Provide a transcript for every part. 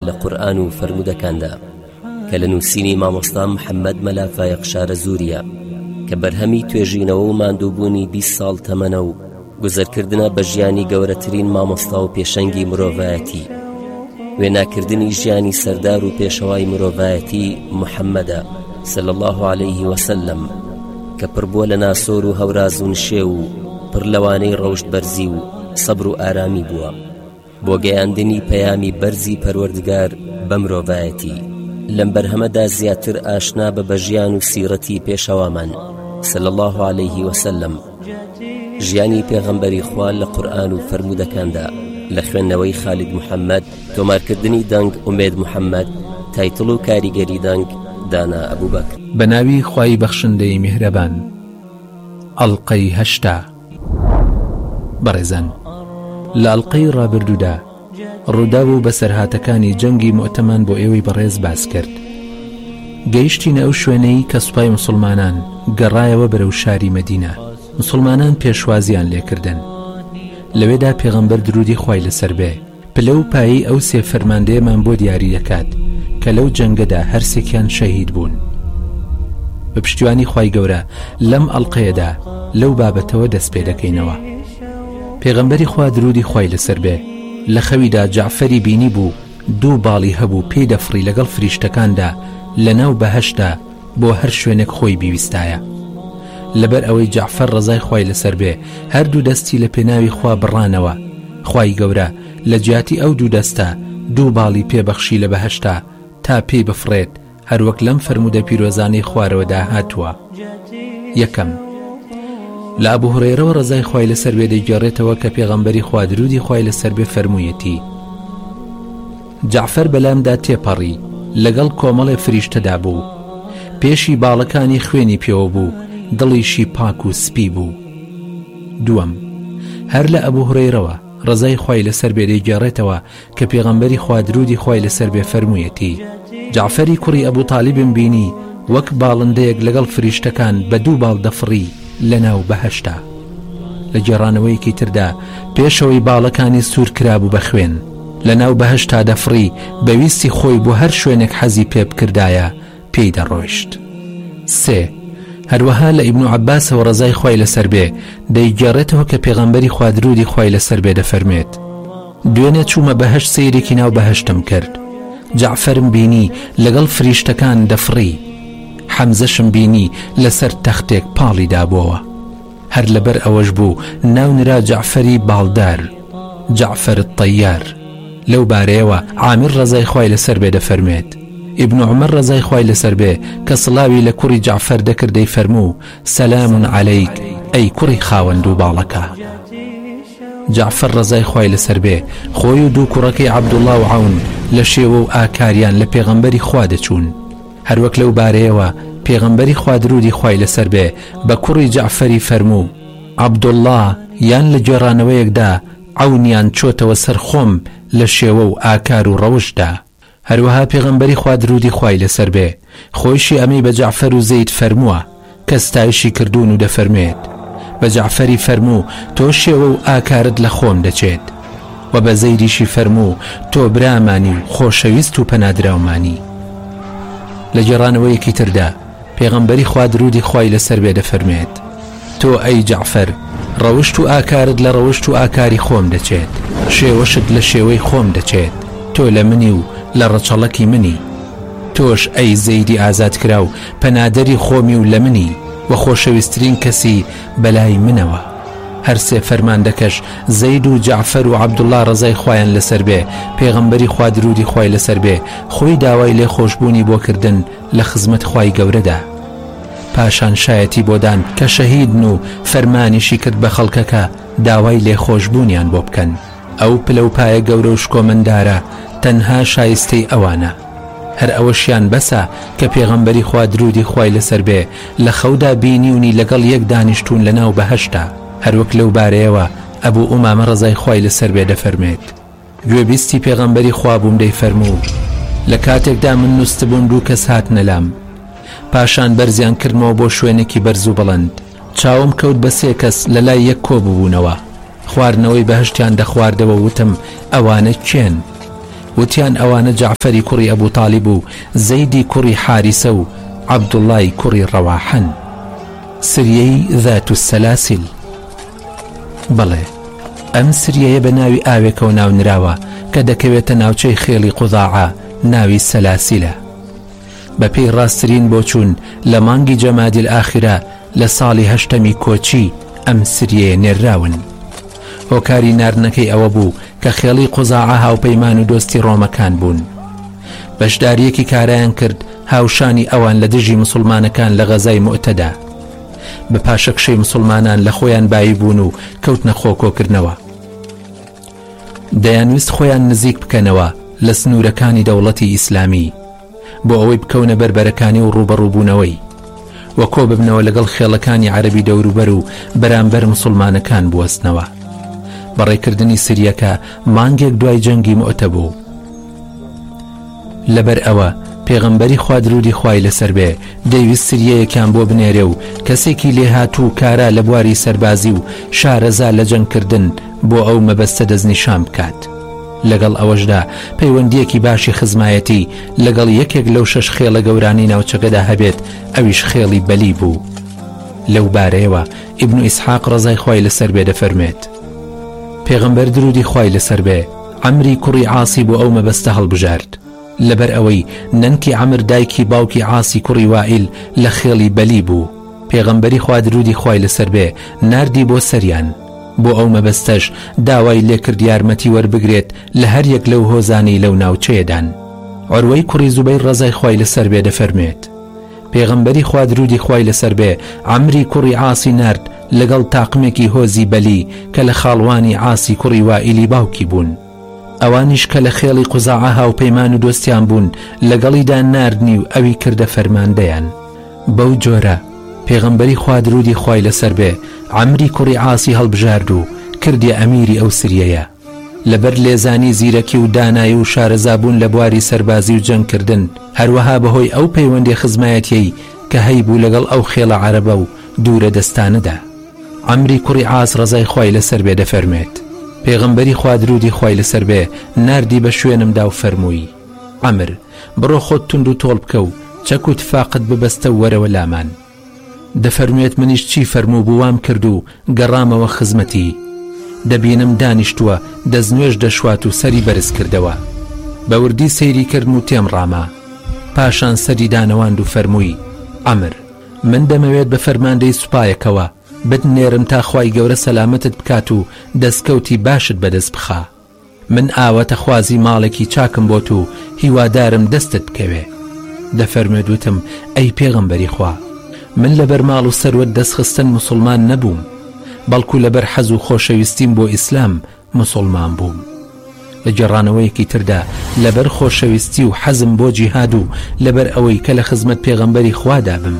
لە قورئان و فەرمودەکاندا کە لە نووسینی مامۆستا محەممەد مەلافایەق شارە زووریە کە بەرهەمی توێژینەوە و ماندووبوونی 20 ساڵ تەمەنە و گوزەرکردنە بە ژیانی گەورەترین مامۆستا و پێشەنگی مرۆڤایەتی وێناکردنی ژیانی سەردار و پێشەوای مرۆڤایەتی محەممەدە صلی الله عليه وسلم کە پڕبووە لە ناسۆر و هەوراز و نشێ و پڕ لەوانەی ڕەوشت بەرزی و سەبر و ئارامی بووە بۆ گەیاندنی پەیامی بەرزی پەروەردگار بە مرۆڤایەتی لەم بەرهەمەدا زیاتر ئاشنا بە ژیان و سیرەتی پێشەوامان صلی الله عليه وسلم ژیانی پێغەمبەری خوا لە قورئان و فەرمودەکاندا لە خوێندنەوەی خالید محەممەد تۆمارکردنی دەنگ ئومێد محەممەد تایتڵ و کاریگەری دەنگ دانا ئەبوبەکر بە ناوی خوای بەخشندەی میهرەبان. ئەڵقەی 8 بەڕێزان، لە ئەڵقەی ڕابردوودا ڕووداو بە سەرهاتەکانی جەنگی مۆتەمان بۆ ئێوەی بەڕێز باس کرد. گەیشتینە ئەو شوێنەی کە سوپای موسڵمانان گەڕایەوە بەرەو شاری مەدینە. موسڵمانان پێشوازیان لێکردن. لەوێدا پێغەمبەر درودی خوای لەسەر بێ پلە و پایی ئەو سێ فەرماندەیەمان بۆ دیاری دەکات کە لەو جەنگەدا هەرسێکیان شەهید بوون. بە پشتیوانی خوای گەورە لەم ئەڵقەیەدا لەو بابەتەوە دەست پێ دەکەینەوە. پێغەمبەری خوا درودی خوای لەسەر بێ لە خەویدا جعفەری بینی بوو 2 باڵی هەبوو پێی دەفڕی لەگەڵ فریشتەکاندا لە ناو بەهەشتا بۆ هەر شوێنێک خۆی بیویستایە. لەبەر ئەوەی جعفەر ڕەزای خوای لەسەر بێ هەردوو دەستی لە پێناوی خوا بڕانەوە. خوای گەورە لە جیاتی ئەو 2 دەستە 2 باڵی پێبەخشی لە بەهەشتا تا پێی بفڕێت هەروەک لەم فەرمودە پیرۆزانەی خوارەوەدا هاتووە. یەکەم، لە ئەبوو هورەیرەوە ڕەزای خوای لەسەر بێ دەیگەڕێتەوە کە پێغەمبەری خوا درودی خوای لەسەر بێ فەرموویەتی جعفەر بەلامدا تێپەڕی لەگەڵ کۆمەڵێ فریشتەدا بوو، پێشی باڵەکانی خوێنی پێوە بوو، دڵیشی پاک و سپی بوو. دووەم، هەر لە ئەبوو هورەیرەوە ڕەزای خوای لەسەر بێ دەیگەڕێتەوە کە پێغەمبەری خوا درودی خوای لەسەر بێ فەرموویەتی جعفەری کوڕی ئەبوو تالیبم بینی وەک باڵندەیەک لەگەڵ فریشتەکان بە 2 باڵ دەفڕی لە ناو بەهەشتا. لە گێڕانەوەیەکی تردا پێشەوەی باڵەکانی سوور کرابوو بە خوێن لە ناو بەهەشتا دەفڕی بەویستی خۆی بۆ هەر شوێنێک حەزی پێ بکردایە پێی دەڕۆیشت. 3. هەروەها لە ئیبن عەباسەوە ڕەزای خوای لەسەر بێ دەیگەڕێتەوە کە پێغەمبەری خوا درودی خوای لەسەر بێ دەفەرمێت دوێنێ چوومە بەهەشت سەیرێکی ناو بەهەشتم کرد، جعفەرم بینی لەگەڵ فریشتەکان دەفڕی، حەمزەشم بینی لەسەر تەختێک پاڵی دابووەوە. هەر لەبەر ئەوەش بوو ناونرا جعفەری باڵدار، جعفەر الطەیار. لەو بارەیەوە عامر ڕەزای خوای لەسەر بێ دەفەرمێت ئیبن عومەر ڕەزای خوای لەسەر بێ کە سڵاوی لە کوڕی جعفەر دەکردەی فەرموو سەلام عەلەیک ئەی کوڕی خاوەند و باڵەکە. جعفەر ڕەزای خوای لەسەر بێ خۆی و 2 کوڕەکەی عەبدوڵڵا و عەون لە شێوە و ئاکاریان لە پێغەمبەری خوا دەچوون. هەروەک لەو بارەیەوە پێغەمبەری خوا درودی خوای لەسەر بێ بە کوڕی جعفەری فەرموو عەبدوڵڵا یان لە گێڕانەوەیەکدا عەونیان چۆتەوە سەر خۆم لە شێوە و ئاکار و ڕەوشدا. هەروەها پێغەمبەری خوا درودی خوای لەسەر بێ خۆیشی ئەمەی بە جعفەر و زەید فەرمووە کە ستایشی کردوون و دەفەرمێت بە جعفەری فەرموو تۆ شێوە و ئاکارت لە خۆم دەچێت و بە زەیدیشی فەرموو تۆ برامانی و خۆشەویست و پەنادراومانی. لە گێڕانەوەیەکی تردا پێغەمبەری خوا درودی خوای لەسەر بێ دەفەرمێت تۆ ئەی جعفەر ڕەوشت و ئاکارت لە ڕەوشت و ئاکاری خۆم دەچێت، شێوەشت لە شێوەی خۆم دەچێت، تۆ لە منی و لە ڕەچەڵەکی منی، تۆش ئەی زەیدی ئازاد کرا و پەنادەری خۆمی و لە منی و خۆشەویستترین کەسی بەلای منەوە. هەر سێ فەرماندەکەش زەید و جعفەر و عەبدوڵڵا ڕەزای خوایان لەسەر بێ پێغەمبەری خوا درودی خوای لەسەر بێ خۆی داوای لێ خۆشبوونی بۆ کردن لە خزمەت خوای گەورەدا. پاشان شایەتی بۆدان کە شەهیدن و فەرمانیشی کرد بە خەڵکەکە داوای لێ خۆشبوونیان بۆ بکەن. ئەو پلەپایە گەورە و شکۆمەندارە تەنها شایستەی ئەوانە. هەر ئەوەشیان بەسە کە پێغەمبەری خوا درودی خوای لەسەر بێ لە خەودا بینیونی لەگەڵ یەک دانیشتون لە ناو بەهەشتا. هەروەک لەو بارەیەوە ئەبوو ئومامە ڕەزای خوای لەسەر بێ دەفەرمێت گوێبیستی پێغەمبەری خوا بووم دەیفەرموو لە کاتێکدا من نووست بووم 2 کەس هاتنە لام، پاشان بەرزیان کردمەوە بۆ شوێنێکی بەرز و بەڵند، چاوم کەوت بە 3 کەس لە لای یەک کۆ ببوونەوە، خواردنەوەی بەهەشتیان دەخواردەوە، وتم ئەوانە کێن؟ وتیان ئەوانە جعفەری کوڕی ئەبوو تاالب و زەیدی کوڕی حارسە و عەبدوڵڵای کوڕی ڕەواحەن، سریەی ذات السەلاسل. بەڵێ ئەم سریەیە بە ناوی ئاوێکەوە ناونراوە کە دەکەوێتە ناوچەی خێڵی قوزاعە، ناوی سەلاسیلە. بە پێی ڕاستترین بۆ چوون لە مانگی جەمادی الئاخرە لە ساڵی 8 کۆچی ئەم سریەیە نێراون. هۆکاری ناردنەکەی ئەوە بوو کە خێڵی قوزاعە هاوپەیمان و دۆستی ڕۆمەکان بوون. بەشداریەکی کارایان کرد هاوشانی ئەوان لە دژی مسلمانەکان لە غەزای مؤتەدا. بە پاشەکشەی مسلمانان لە خۆیان بایی بوون و کەوتنە خۆکۆکردنەوە. دەیانویست خۆیان نزیک بکەنەوە لە سنوورەکانی دەوڵەتی ئیسلامی بۆ ئەوەی بکەونە بەربەرەکانی و ڕوبەڕووبوونەوەی وە کۆ ببنەوە لەگەڵ خێڵەکانی عەرەبی دەوروبەر و بەرامبەر مسلمانەکان بوەستنەوە. بەڕێکردنی سریەکە مانگێک دوای جەنگی مؤتە بوو. لەبەر ئەوە پێغەمبەری خوا درودی خوای لەسەر بێ دەیویست سریەیەکیان بۆ بنێرێ و کەسێکی لێهاتوو کارا لە بواری سەربازی و شارەزا لە جەنگکردن بۆ ئەو مەبەستە دەستنیشان بکات. لەگەڵ ئەوەشدا پەیوەندیەکی باشی خزمایەتی لەگەڵ یەکێک لەو 6 خێڵە گەورانی ناوچەکەدا هەبێت، ئەویش خێڵی بەلی بوو. لەو بارەیەوە ئیبن ئیسحاق ڕەزای خوای لەسەر بێ دەفەرمێت پێغەمبەر درودی خوای لەسەر بێ عەمری کوڕی عاسی بۆ ئەو مەبەستە هەڵبژارد، لەبەر ئەوەی نەنکی عەمر دایکی باوکی عاسی کوڕی وائیل لە خێڵی بەلی بوو. پێغەمبەری خوا درودی خوای لەسەر بێ ناردی بۆ سەریان. بۆ ئەو مەبەستەش داوای لێکرد یارمەتی وەربگرێت لە هەر یەک لەو هۆزانی لەو ناوچەیەدان. عروەی کوڕی زوبەیر ڕەزای خوای لەسەر بێ دەفەرمێت پێغەمبەری خوا درودی خوای لەسەر بێ عەمری کوڕی عاسی نارد لەگەڵ تاقمێکی هۆزی بەلی کە لە خاڵوانی عاسی کوڕی وائیلی باوکی بوون. ئەوانیش کە لە خێڵی قوزاعە هاوپەیمان و دۆستیان بوون لەگەڵیدا ناردنی و ئەوی کردە فەرماندەیان. بەو جۆرە پێغەمبەری خوا درودی خوای لەسەر بێ عەمری کوڕی عاسی هەڵبژارد و کردی ئەمیری ئەو سریەیە. لەبەر لێزانی زیرەکی و دانایی و شارەزابوون لە بواری سەربازی و جەنگکردن، هەروەها بەهۆی ئەو پەیوەندی خزمایەتیەی کە هەیبوو لەگەڵ ئەو خێڵە عەرەبە و دوورە دەستانەدا. عەمری کوڕی عاس ڕەزای خوای لەسەر بێ دەفەرمێت پێغەمبەری خوا درودی خوای لەسەر بێ ناردی بە شوێنمدا و فەرمووی عەمر بڕۆ خۆت تند و تۆڵ بکە و چەک و تفاقت ببەستە و وەرەوە لامان. دەفەرموێت منیش چی فەرموو بووام کرد و گەڕامەوە خزمەتی. دەبینم دانیشتووە دەستنوێژ دەشوات و سەری بەرز کردەوە. بەوردی سەیری کردم و تێم ڕاما. پاشان سەری دانەواند و فەرمووی عەمر من دەمەوێت بە فەرماندەی سوپایەکەوە بتنێرم تا خوای گەورە سەلامەتت بکات و دەستکەوتی باشت بەدەست بخا. من ئاوەتە خوازی ماڵێکی چاکم بۆت و هیوادارم دەستت بکەوێ. دەفەرمێت وتم ئەی پێغەمبەری خوا من لەبەر ماڵ و سەروەت دەستخستن مسلمان نەبووم، بەڵکو لەبەر حەز و خۆشەویستیم بۆ ئیسلام مسلمان بووم. لە جێڕانەوەیەکی تردا لەبەر خۆشەویستی و حەزم بۆ جیهاد و لەبەر ئەوەی کە لە خزمەت پێغەمبەری خوادا بم.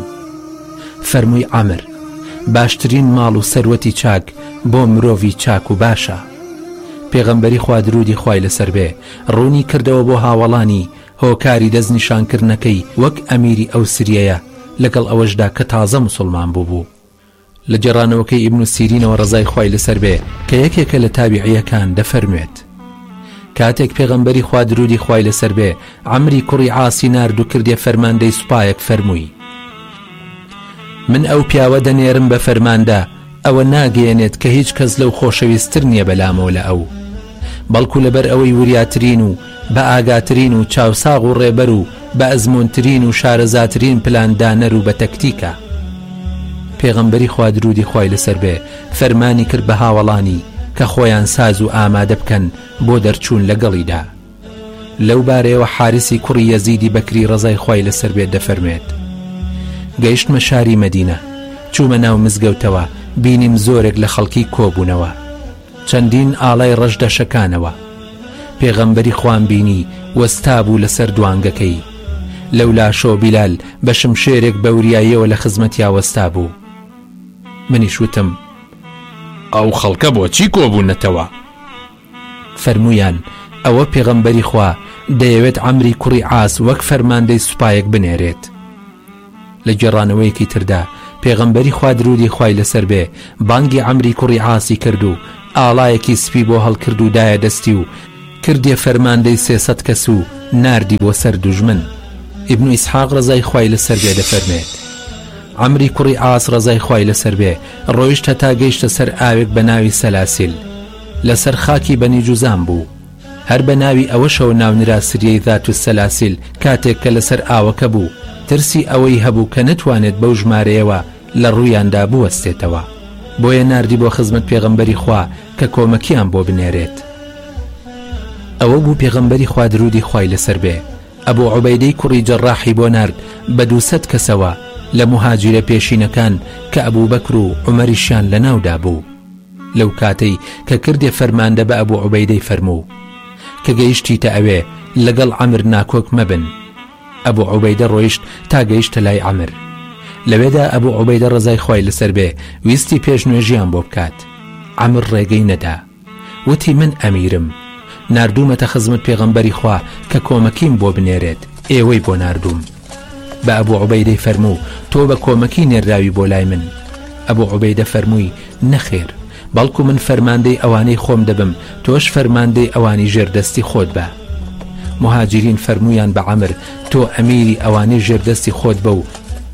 فەرمووی عەمر باشترین ماڵ و سەروەتی چاک بۆ مرۆڤی چاک و باشە. پێغەمبەری خوا درودی خوای لەسەر بێ ڕوونی کردەوە بۆ هاوڵانی هۆکاری دەستنیشانکردنەکەی وەک ئەمیری ئەو سریەیە، لەگەڵ ئەوەشدا کە تازە مسلمان بوو. لە جێڕانەوەکەی ئیبن سیرینەوە ڕەزای خوای لەسەر بێ کە یەکێکە لە تابیعیەکان دەفەرمێت کاتێک پێغەمبەری خوا درودی خوای لەسەر بێ عەمری کوڕی عاسی نارد و کردیە فەرماندەی سوپایەک فەرمووی من ئەو پیاوە دەنێرم بە فەرماندا ئەوە ناگەیەنێت کە هیچ کەس لەو خۆشەویستتر نییە بەلامەوە لە ئەو، بەڵکو لەبەر ئەوەی وریاترین و بە ئاگاترین و چاوساغ و ڕێبەر و بە ئەزمونترین و شارەزاترین پلاندانەر و بە تەکتیکە. پێغەمبەری خوا درودی خوای لەسەر بێ فەرمانی کرد بە هاوڵانی کە خۆیان ساز و ئامادە بکەن بۆ دەرچوون لەگەڵیدا. لەو بارەیەوە حارسی کوڕی یەزیدی بەکری ڕەزای خوای لەسەر بێت دەفەرمێت گەیشتمە شاری مەدینە، چوومە ناو مزگەوتەوە، بینیم زۆرێک لە خەڵکی کۆبوونەوە، چەندین ئاڵای ڕەشدەشەکانەوە. پێغەمبەری خوان بینی وەستا بوو لەسەر دوانگەکەی. لەولا شۆ بیلال بە شمشێرێک بەوریاییەوە لە خزمەتیا وەستا بوو. منیش وتم ئەو خەڵکە بۆچی کۆبوونەتەوە؟ فەرموویان ئەوە پێغەمبەری خوا دەیەوێت عەمری کوڕی عاس وەک فەرماندەی سوپایەک بنێرێت. لە گێڕانەوەیەکی تردا پێغەمبەری خوا درودی خوای لەسەر بێ بانگی عەمری کوڕی عاسی کرد و ئاڵایەکی سپی بۆ هەڵکرد و دایە دەستی و کردیە فەرماندەی 300 کەس و ناردی بۆ سەر دوژمن. ئیبن ئیسحاق ڕەزای خوای لەسەر بێ دەفەرمێت عەمری کوڕی عاس ڕەزای خوای لەسەر بێ ڕۆیشتە تا گەیشتە سەر ئاوێک بە ناوی سەلاسیل لەسەر خاکی بەنی جوزام بوو. هەر بە ناوی ئەوەشەوە ناونرا سریەی ذات السەلاسیل کاتێک کە لەسەر ئاوەکە بوو ترسی ئەوەی هەبوو کە نەتوانێت بەو ژمارەیەوە لە ڕوویاندا بوەستێتەوە. بۆیە ناردی بۆ خزمەت پێغەمبەری خوا کە کۆمەکیان بۆ بنێرێت. ئەوە بوو پێغەمبەری خوا درودی خوای لەسەر بێ ئەبوو عوبەیدەی کوڕی جەڕاحی بۆ نارد بە 200 کەسەوە لە مهاجرە پێشینەکان کە ئەبوو بەکر و عومەریشیان لە ناودا بوو. لەو کاتەی کە کردێ فەرماندە بە ئەبوو عوبەیدەی فەرموو کە گەیشتیتە ئەوێ لەگەڵ عەمر ناکۆک مەبن. ئەبوو عوبەیدە ڕۆیشت تا گەیشتە لای عەمر. لەوێدا ئەبوو عوبەیدە ڕەزای خوای لەسەر بێ ویستی پێشنوێژیان بۆ بکات. عەمر ڕێگەی نەدا، وتی من ئەمیرم، ناردوومەتە خزمەت پێغەمبەری خوا کە کۆمەکیم بۆ بنێرێت، ئێوەی بۆ ناردووم. بە ئەبوو عوبەیدەی فەرموو تۆ بە کۆمەکی نێراوی بۆ لای من. ئەبوو عوبەیدە فەرمووی نەخێر، بەڵکو من فەرماندەی ئەوانەی خۆم دەبم، تۆش فەرماندەی ئەوانی ژێردەستی خۆت بە. مهاجرین فەرموویان بە عەمر تۆ ئەمیری ئەوانەی ژێردەستی خۆت بە و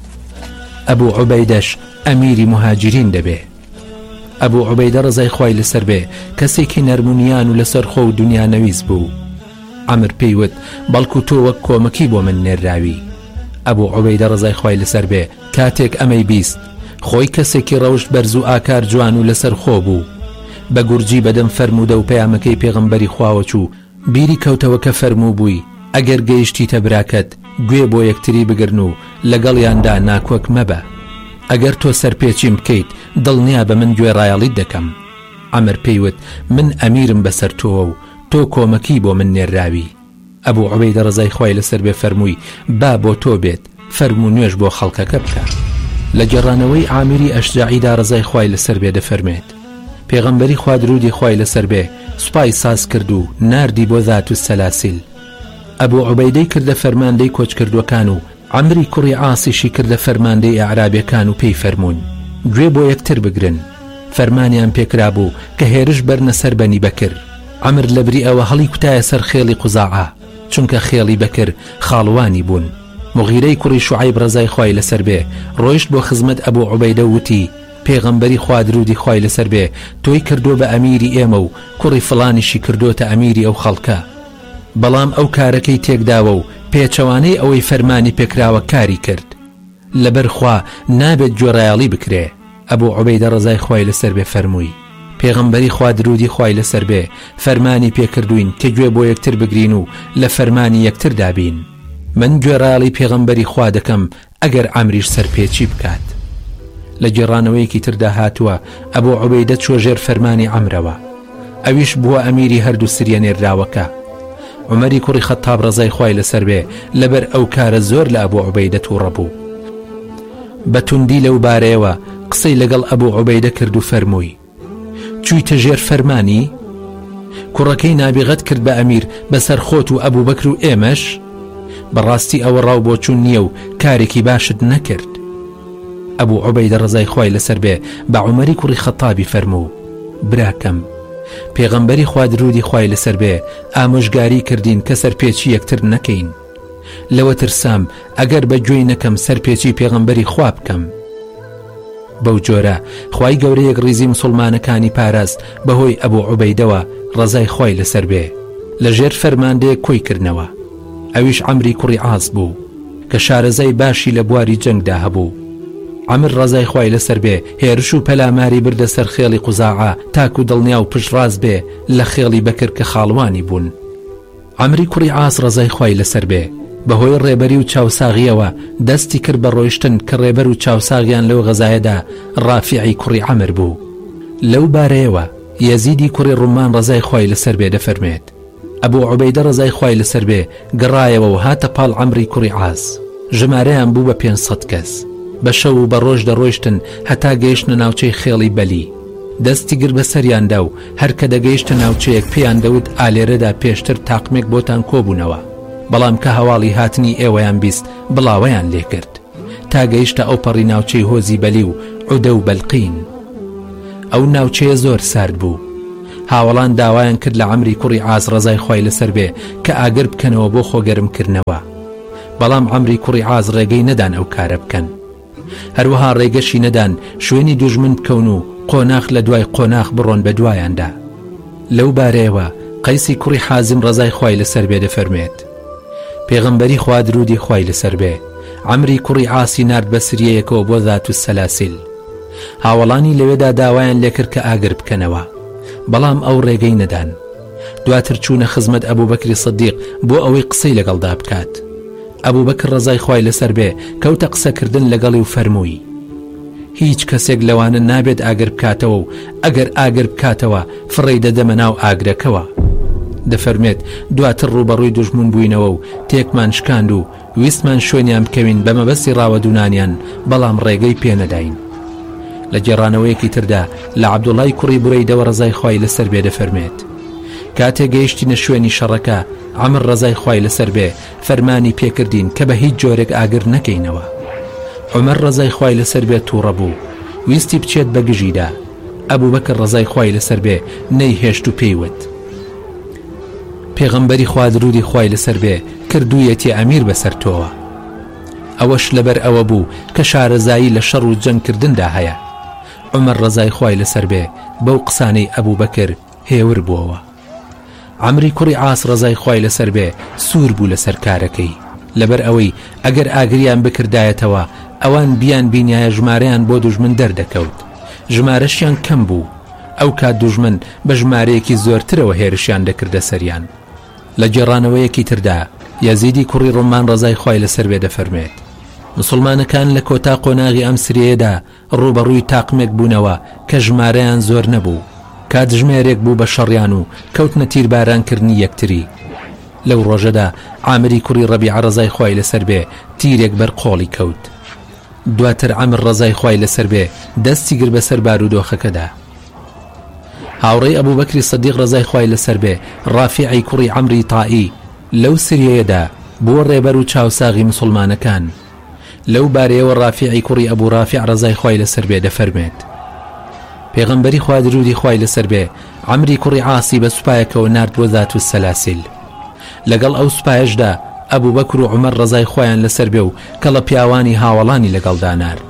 ئەبوو عوبەیدەش ئەمیری مهاجرین دەبێ. ئەبوو عوبەیدە ڕەزای خوای لەسەر بێ کەسێکی نەرمونیان و لەسەر خۆ و دنیا نەویست بوو. عەمر پێیوت بەڵکو تۆ وەک کۆمەکی بۆ من نێراوی. ئەبوو عوبەیدە ڕەزای خوای لەسەر بێ کاتێک ئەمەی بیست خۆی کەسێکی ڕەوشت بەرز و ئاکار جوان و لەسەر خۆ بوو. بە گورجی بەدەم فەرموودە و پەیامەکەی پێغەمبەری خواوە چوو. بیری کەوتەوە کە فەرموو بووی ئەگەر گەیشتیتە براکەت گوێ بۆ یەکتری بگرن و لەگەڵیاندا ناکۆک مەبە. ئەگەر تۆ سەرپێچیم بکەیت دڵنیا بە من گوێ ڕایەڵیت دەکەم. عەمر پێیوت من ئەمیرم بەسەر تۆوە و تۆ کۆمەکی بۆ من نێراوی. ئەبوو عوبەیدە ڕەزای خوای لەسەر بێ فەرمووی با بۆ تۆ بێت، فەرموو نوێژ بۆ خەڵکەکە بکە. لە گەڕانەوەی عامیری ئەشجاعیدا ڕەزای خوای لەسەر بێ دەفەرمێت پێغەمبەری خوا درودی خوای لەسەر بێ سوپای ساز کرد و ناردی بۆ ذات السەلاسیل. ئەبوو عوبەیدەی کردە فەرماندەی کۆچکردوەکان و عەمری کوڕی عاسیشی کردە فەرماندەی ئەعرابیەکان و پێی فەرموون گوێ بۆ یەکتر بگرن. فەرمانیان پێکرا بوو کە هێرش بەرنە سەر بەنی بەکر. عەمر لەبری ئەوە هەڵی کوتایە سەر خێڵی قوزاعە چونکە خێڵی بەکر خاڵوانی بوون. مغیرەی کوڕی شوعیب ڕەزای خوای لەسەر بێ ڕۆیشت بۆ خزمەت ئەبوو عوبەیدە وتی پێغەمبەری خوا درودی خوای لەسەر بێ تۆی کردو بە ئەمیری ئێمە و کوڕی فڵانیشی کردوتە ئەمیری ئەو خەڵکە، بەڵام ئەو کارەکەی تێکداوە و پێچەوانەی ئەوەی فەرمانی پێکراوە کاری کرد. لەبەر خوا نابێت گوێڕایەڵی بکرێ. ئەبوو عوبەیدە ڕەزای خوای لەسەر بێ فەرمووی پێغەمبەری خوا درودی خوای لەسەر بێ فەرمانی پێکردوین کە گوێ بۆ یەکتر بگرین و لە فەرمانی یەکتر دابین. من گوێڕایەڵی پێغەمبەری خوا دەکەم ئەگەر عەمریش سەرپێچی بکات. لە گێڕانەوەیەکی تردا هاتووە ئەبوو عوبەیدە چوە ژێر فەرمانی عەمرەوە، ئەویش بووە ئەمیری هەردوو سریە نێراوەکە. عومەری کوڕی خەتاب ڕەزای خوای لەسەر بێ لەبەر ئەو کارە زۆر لە ئەبوو عوبەیدە تووڕە بوو. بە توندی لەو بارەیەوە قسەی لەگەڵ ئەبوو عوبەیدە کرد و فەرمووی چوویتە ژێر فەرمانی؟ کوڕەکەی نابیغەت کرد بە ئەمیر بەسەر خۆت و ئەبوو بەکر و ئێمەش؟ بەڕاستی ئەوە ڕاو بۆچوون نییە و کارێکی باشت نەکرد. ئەبوو عوبەیدە ڕەزای خوای لەسەر بێ بە عومەری کوڕی خەتابی فەرموو براکەم پێغەمبەری خوا درودی خوای لەسەر بێ ئامۆژگاری کردین کە سەرپێچی یەکتر نەکەین. لەوە ترسام ئەگەر بە گوێی نەکەم سەرپێچی پێغەمبەری خوا بکەم. بەو جۆرە خوای گەورەیەک ڕیزی موسڵمانەکانی پاراست بەهۆی ئەبوو عوبەیدەوە ڕەزای خوای لەسەر بێ لە ژێر فەرماندەیە کۆی کردنەوە. ئەویش عەمری کوڕی عاس بوو کە شارەزای باشی لە بواری جەنگدا هەبوو. عەمر ڕەزای خوای لەسەر بێ هێرش و پەلاماری بردە سەر خێڵی قوزاعە تاکو دڵنیا و پشتڕاست بێ لە خێڵی بەکر کە خاڵوانی بوون. عەمری کوڕی عاس ڕەزای خوای لەسەر بێ بەهۆی ڕێبەری و چاوساغیەوە دەستی کرد بە ڕۆیشتن کە ڕێبەر و چاوساغیان لەو غەزایەدا ڕافیعی کوڕی عەمر بوو. لەو بارەیەوە یەزیدی کوڕی ڕومان ڕەزای خوای لەسەر بێ دەفەرمێت ئەبوو عوبەیدە ڕەزای خوای لەسەر بێ گەڕایەوە و هاتە پاڵ عەمری کوڕی عاس. ژمارەیان بوو بە 500 کەس. بە شەو و بە ڕۆژ دەڕۆیشتن هەتا گەیشتنە ناوچەی خێڵی بەلی. دەستی گر بە سەریاندا و هەر کە دەگەیشتە ناوچەیەک پێیان دەوت ئالێرەدا پێشتر تاقمێک بۆتان کۆبوونەوە، بەڵام کە هەواڵی هاتنی ئێوەیان بیست بڵاوەیان لێ کرد تا گەیشتە ئەو پەڕی ناوچەی هۆزی بەلی و عودە و بەلقین. ئەو ناوچەیە زۆر سارد بوو، هاوڵان داوایان کرد لە عەمری کوڕی عاس ڕەزای خوای لەسەر بێ کە ئاگر بکەنەوە بۆ خۆگەرمکردنەوە، بەڵام عەمری کوڕی عاس ڕێگەی نەدان ئەو کارە بکەن. هەروەها ڕێگەشی نەدان شوێنی دوژمن بکەون و قۆناخ لە دوای قۆناخ بڕۆن بە دوایاندا. لەو بارەیەوە قەیسی کوڕی حازم ڕەزای خوای لەسەر بێ دەفەرمێت: پێغەمبەری خوا درودی خوای لەسەر بێ عەمری کوڕی عاسی نارد بە سریەیەکەوە بۆ ذات السەلاسیل. هاوڵانی لەوێدا داوایان لێکرد کە ئاگر بکەنەوە، بەڵام ئەو ڕێگەی نەدان. دواتر چوونە خزمەت ئەبوبەکری سدیق بۆ ئەوەی قسەی لەگەڵدا بکات. ئەبوبەکر ڕەزای خوای لەسەر بێ کەوتە قسەکردن لەگەڵی و فەرمووی: هیچ کەسێک لەوانە نابێت ئاگر بکاتەوە و ئەگەر ئاگر بکاتەوە فڕێی دەدەمە ناو ئاگرەکەوە. دەفەرمێت دواتر ڕوبەڕووی دوژمن بووینەوە و تێکمان شکاند و ویستمان شوێنیان بکەوین بە مەبەستی ڕاوەدونانیان، بەڵام ڕێگەی پێنەداین. لە جێڕانەوەیەکی تردا لە عەبدوڵای کوڕی بورەیدەوە ڕەزای خوای لەسەر بێ دەفەرمێت: کاتێک گەیشتینە شوێنی شەڕەکە، عەمر ڕەزای خوای لەسەر بێ فەرمانی پێکردین کە بە هیچ جۆرێک ئاگر نەکەینەوە. عومەر ڕەزای خوای لەسەر بێ تووڕە بوو، ویستی بچێت بە گژیدا. ئەبوبەکر ڕەزای خوای لەسەر بێ نەیهێشت و پێیوت: پێغەمبەری خوا درودی خوای لەسەر بێ کردوویەتی ئەمیر بەسەر تۆوە. ئەوەش لەبەر ئەوە بوو کە شارەزایی لە شەڕ و جەنگکردندا هەیە. عومەر ڕەزای خوای لەسەر بێ بەو قسانەی ئەبوبەکر هێور بووەوە. عەمری کوڕی عاس ڕەزای خوای لەسەر بێ سوور بوو لەسەر کارەکەی، لەبەر ئەوەی ئەگەر ئاگریان بکردایەتەوە ئەوان بیان بینایە ژمارەیان بۆ دوژمن دەردەکەوت. ژمارەشیان کەم بوو، ئەو کات دوژمن بە ژمارەیەکی زۆرترەوە هێرشیان دەکردە سەریان. لە جێڕانەوەیەکی تردا یەزیدی کوڕی ڕۆمان ڕەزای خوای لەسەر بێ دەفەرمێت: مسلمانەکان لە کۆتا قۆناغی ئەم سریەدا ڕوبەڕووی تاقمێک بوونەوە کە ژمارەیان زۆر نەبوو. کاتژمێرێک بوو بە شەڕیان و کەوتنە تیربارانکردنی یەکتری. لەو ڕۆژەدا عامری کوڕی ڕەبیعە ڕەزای خوای لەسەر بێ تیرێک بەر قۆڵی کەوت. دواتر عەمر ڕەزای خوای لەسەر بێ دەستی گر بەسەر بارودۆخەکەدا. هاوڕێی ئەبوبەکری سدیق ڕەزای خوای لەسەر بێ ڕافیعی کوڕی عەمری تائی لەو سریەیەدا بۆ ڕێبەر و چاوساغی مسلمانەکان. لەو بارەیەوە ڕافیعی کوڕی ئەبوو ڕافیع ڕەزای خوای لەسەر بێ دەفەرمێت: پێغەمبەری خوا درودی خوای لەسەر بێ عەمری کوڕی عاسی بە سوپایەکەوە نارد بۆ ذات السەلاسیل. لەگەڵ ئەو سوپایەشدا ئەبوبەکر و عومەر ڕەزای خوایان لەسەر بێ و کەڵە پیاوانی هاوڵانی لەگەڵدا نارد.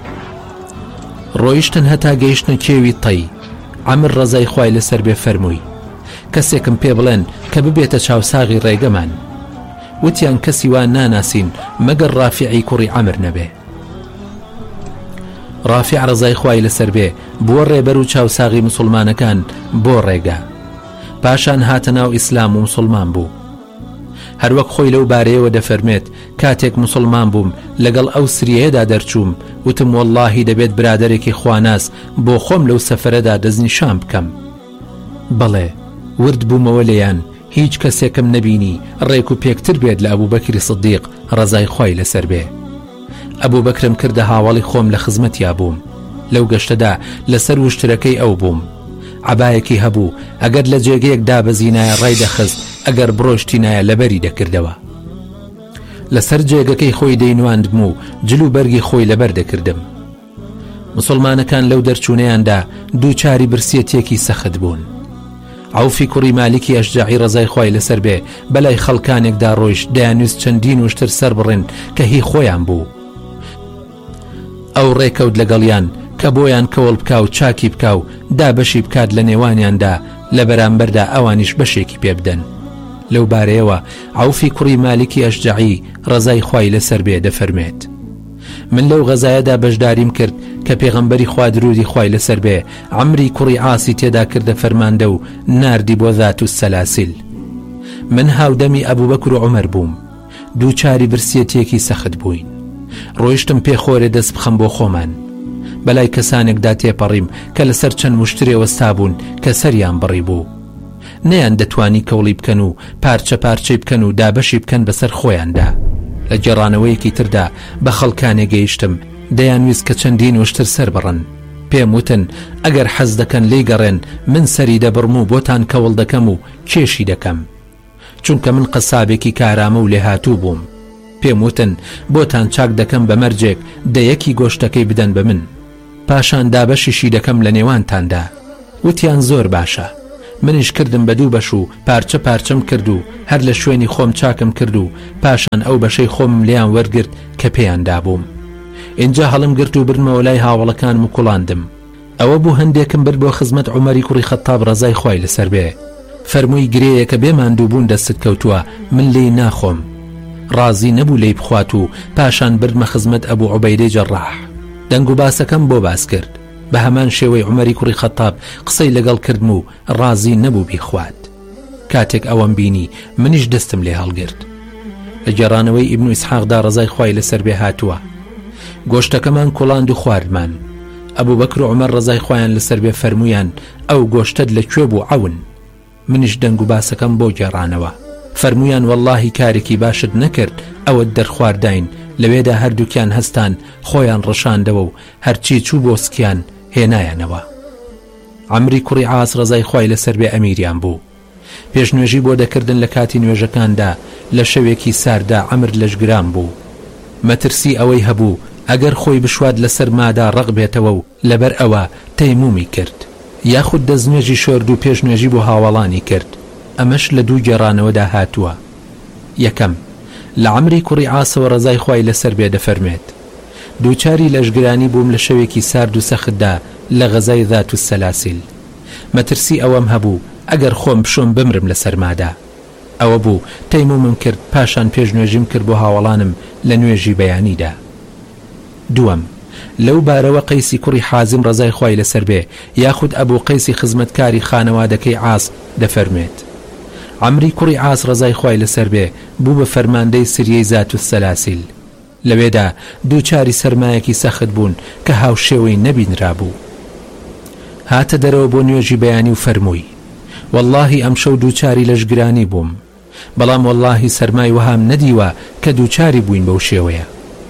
ڕۆیشتن هەتا گەیشتنە کێوی تەی. عەمر ڕەزای خوای لەسەر بێ فەرمووی: کەسێکم پێ بڵێن کە ببێتە چاوساغی ڕێگەمان. وتیان کەسی وان ناناسین مەگەر ڕافیعی کوڕی عەمر نەبێ. ڕافیع ڕەزای خوای لەسەر بێ بۆ ڕێبەر و چاوساغی مسلمانەکان بۆ ڕێگە، پاشان هاتە ناو ئیسلام و مسلمان بوو. هەروەک خۆی لەو بارەیەوە دەفەرمێت: کاتێک مسلمان بووم لەگەڵ ئەو سریەیەدا دەرچووم، وتم وەڵڵاهی دەبێت برادەرێکی خواناس بۆ خۆم لەو سەفەرەدا دەستنیشان بکەم. بەڵێ ورد بوومەوە لێیان، هیچ کەسێکم نەبینی ڕێک و پێکتر بێت لە ئەبوبەکری سدیق ڕەزای خوای لەسەر بێ. ئەبوبەکرم کردە هاوڵی خۆم لە خزمەتیا بووم. لەو گەشتەدا لەسەر وشترەکەی ئەو بووم. عەبایەکی هەبوو، ئەگەر لە جێگەیەک دابەزینایە ڕای دەخست، ئەگەر بڕۆشتینایە لەبەری دەکردەوە. لەسەر جێگەکەی خۆی دەینواندم و جلو بەرگی خۆی لەبەر دەکردم. مسلمانەکان لەو دەرچوونەیاندا دووچاری برسیەتێکی سەخت بوون. عوفی کوڕی مالکی ئەشجعی ڕەزای خوای لەسەر بێ بەلای خەڵکانێکدا ڕۆیشت، دەیانویست چەندین وشتر سەر بڕێن کە هی خۆیان بوو. ئەو ڕێکەوت لەگەڵیان کە بۆیان کەوڵ بکا و چاکی بکا و دابەشی بکات لە نێوانیاندا، لە بەرامبەردا ئەوانیش بەشێکی پێ بدەن. لەو بارەیەوە عوفی کوڕی مالکی ئەشجعی ڕەزای خوای لەسەر بێ دەفەرمێت: من لەو غەزایەدا بەشداریم کرد کە پێغەمبەری خوا درودی خوای لەسەر بێ عەمری کوڕی عاسی تێدا کردە فەرماندە و ناردی بۆ ذات السەلاسیل. من هاودەمی ئەبوبەکر و عومەر بووم، دووچاری برسیەتێکی سەخت بووین. ڕۆیشتم پێخۆرێ دەست بخەم بۆ خۆمان. بەلای کەسانێکدا تێپەڕیم کە لەسەر چەند وشترێ وەستا بوون کە سەریان بڕی بوو. نەیان دەتوانی کەوڵی بکەن و پارچە پارچەی بکەن و دابەشی بکەن بەسەر خۆیاندا. لە جێڕانەوەیەکی تردا بە خەڵکانێ گەیشتم، دەیانویست کە چەندین وشتر سەر بڕن. پێم وتن ئەگەر حەز دەکەن لێی گەڕێن، من سەری دەبڕم و بۆتان کەوڵ دەکەم و کێشی دەکەم، چونکە من قەسابێکی کارامە و لێهاتوو بووم. پێم وتن بۆتان چاک دەکەم بە مەرجێک دەیەکی گۆشتەکەی بدەن بە من، پاشان دابەشیشی دەکەم لە نێوانتاندا. وتیان زۆر باشە. منیش کردم بە دوو بەش و پارچە پارچەم کرد و هەر لە شوێنی خۆم چاکم کرد و پاشان ئەو بەشەی خۆم لیان وەرگرت کە پێیان دابووم. اینجا هەڵم گرت و برمەوە لای هاوڵەکانم و کوڵاندم. ئەوە بوو هەندێکم برد بۆ خزمەت عومەری کوڕی خەتاب ڕەزای خوای لەسەر بێ. فەرمووی گرەیە کە بێ ماندووبوون دەستت کەوتووە، من لێی ناخۆم. ڕازی نەبوو لێی بخوات و پاشان بردمە خزمەت ئەبوو عوبەیدەی جەڕاح. دەنگ و باسەکەم بۆ باس کرد. بە هەمان شێوەی عومەری کوڕی خەتاب قسەی لەگەڵ کردم و ڕازی نەبوو بیخوات. کاتێک ئەوەم بینی منیش دەستم لێ هەڵگرت. لە گێڕانەوەی ئیبن ئیسحاقدا ڕەزای خوای لەسەر بێ هاتووە. گۆشتەکەمان کوڵاند و خواردمان. ئەبوو بەکر و عومەر ڕەزای خوایان لەسەر بێ فەرمویان ئەو گۆشتت لەکوێ بوو عەون؟ منیش دەنگ و باسەکەم بۆ گێڕانەوە. فەرمویان وەڵڵاهی کارێکی باشت نەکرد ئەوەت دەرخوارداین. لەوێدا هەردووکیان هەستان خۆیان ڕەشاندەوە و هەرچی چوو بۆ سکیان هێنایانەوە. عەمری کوڕی عاس ڕەزای خوای لەسەر بێ ئەمیریان بوو. پێشنوێژی بۆ دەکردن لە کاتی نوێژەکاندا لە شەوێکی ساردا عەمر لەشگران بوو. مەترسی ئەوەی هەبوو ئەگەر خۆی بشواد لەسەر مادا ڕق بێتەوە و لەبەر ئەوە تەیمومی کرد، یاخود دەستنوێژی شۆرد و پێشنوێژی بۆ هاوڵانی کرد. ئەمەش لە دوو گێڕانەوەدا هاتووە. یەکەم، لە عەمری کوڕی عاسەوە ڕەزای خوای لەسەر بێ دەفەرمێت دووچاری لەشگرانی بووم لە شەوێکی سارد و سەختدا لە غەزای ذات السەلاسیل. مەترسی ئەوەم هەبوو ئەگەر خۆم بشۆم بمرم لە سەرمادا. ئەوە بوو تەیمومم کرد، پاشان پێشنوێژیم کرد بۆ هاوڵانم لە نوێژی بەیانیدا. دووەم، لەو بارەوە قەیسی کوڕی حازم ڕەزای خوای لەسەر بێ یاخود ئەبوو قەیسی خزمەتکاری خانەوادەکەی عاس دەفەرمێت عەمری کوڕی عاس ڕەزای خوای لەسەر بێ بوو بە فەرماندەی سریەی ذات السەلاسیل. لەوێدا دووچاری سەرمایەکی سەخت بوون کە هاوشێوەی نەبینرا بوو. هاتە دەرەوە بۆ نوێژی بەیانی و فەرمووی وەڵڵاهی ئەم شەو دووچاری لەشگرانی بووم، بەڵام وەڵڵاهی سەرمای وەهام نەدیوە کە دووچاری بووین بەو شێوەیە.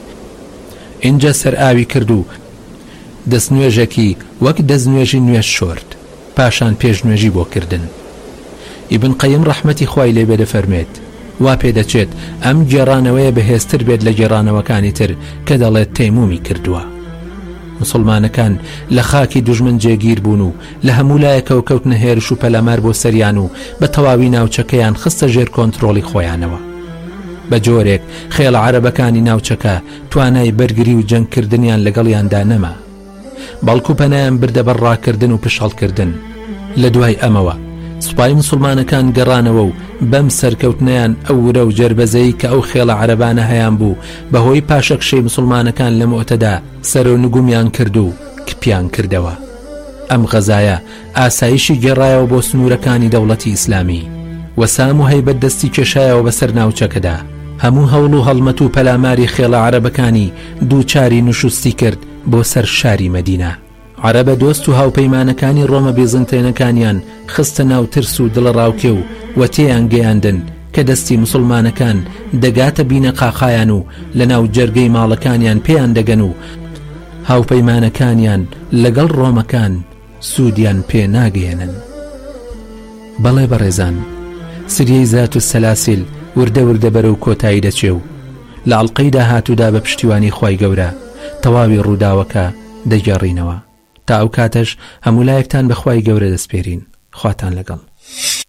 اینجا سەر ئاوی کرد و دەستنوێژێکی وەک دەستنوێژی نوێژ شۆرد، پاشان پێشنوێژی بۆ کردن. ئیبن قەیم ڕەحمەتی خوای لێ بێ دەفەرمێت وا پێدەچێت ئەم گێڕانەوەیە بەهێزتر بێت لە گێڕانەوەکانی تر کە دەڵێت تەیمومی کردووە. مسلمانەکان لە خاکی دوژمن جێگیر بوون و لە هەموو لایەکەوە کەوتنە هێرش و پەلەمار بۆ سەریان و بە تەواوی ناوچەکەیان خستە ژێر کۆنتڕۆڵی خۆیانەوە. بە جۆرێک خێڵە عەرەبەکانی ناوچەکە توانای بەرگری و جەنگکردنیان لەگەڵیاندا نەما، بەڵکو پەنایان بردە بەر ڕاکردن و پشەڵکردن. لە دوای ئەمەوە سوپای مسلمانەکان گەڕانەوە و بەم سەرکەوتنیان ئەو ورە و جەربەزەی کە ئەو خێڵە عەرەبانە هەیان بوو بەهۆی پاشەکشەی مسلمانەکان لە مۆتەدا سەر و نگومیان کرد و کپیان کردەوە. ئەم غەزایە ئاسایشی گێڕایەوە بۆ سنوورەکانی دەوڵەتی ئیسلامی و سام و هەیبەت دەستی کێشایەوە بەسەر ناوچەکەدا. هەموو هەوڵ و هەڵمەت و پەلاماری خێڵە عەرەبەکانی دووچاری نوشستی کرد بۆ سەر شاری مەدینە. عەرەبە دۆست و هاوپەیمانەکانی ڕۆمە بیزنتێنەکانیان خستە ناو ترس و دڵە ڕاوکێ و وەتێیان گەیاندن کە دەستی مسلمانەکان دەگاتە بینە قاقایان و لە ناو جەرگەی ماڵەکانیان پێیان دەگەن و هاوپەیمانەکانیان لەگەڵ ڕۆمەکان سوودیان پێ ناگەێنن. بەڵێ بەڕێزان، سریەی ذات السەلاسیل وردە وردە بەرەو کۆتایی دەچێ و لە ئەڵقەی داهاتوودا بە پشتیوانی خوای گەورە تەواوی ڕووداوەکە دەگەڕینەوە. تا ئەو کاتەش هەموو لایەکتان بە خوای گەورە دەسپێرین. خواتان لەگەڵ.